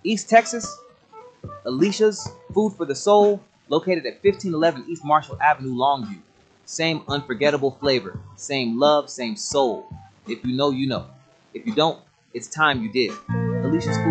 East Texas, Alicia's Food for the Soul, located at 1511 East Marshall Avenue, Longview. Same unforgettable flavor, same love, same soul. If you know, you know. If you don't, it's time you did. Alicia's Food